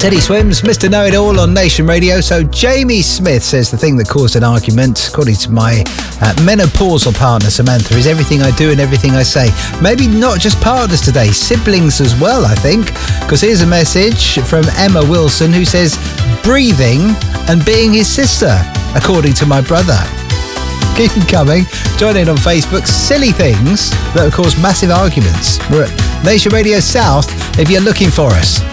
Teddy Swims, Mr. Know-It-All on Nation Radio. So Jamie Smith says the thing that caused an argument, according to my menopausal partner Samantha, is everything I do and everything I say. Maybe not just partners today, siblings as well, I think. Because here's a message from Emma Wilson who says breathing and being his sister, according to my brother. Keep them coming. Join in on Facebook. Silly things that have caused massive arguments. We're at Nation Radio South if you're looking for us.